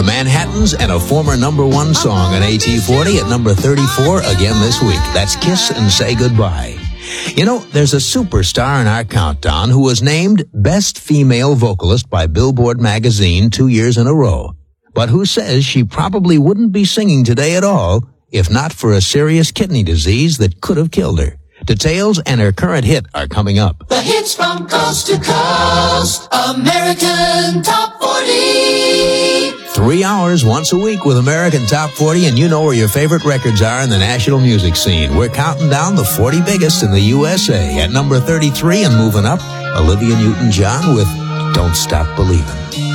Manhattans, and a former number one song on AT40 at number 34 again this week. That's Kiss and Say Goodbye. You know, there's a superstar in our countdown who was named Best Female Vocalist by Billboard magazine 2 years in a row, but who says she probably wouldn't be singing today at all if not for a serious kidney disease that could have killed her. Details and her current hit are coming up. The hits from coast to coast, American Top 40. 3 hours once a week with American Top 40, and you know where your favorite records are in the national music scene. We're counting down the 40 biggest in the USA. At number 33 and moving up, Olivia Newton-John with Don't Stop Believin'.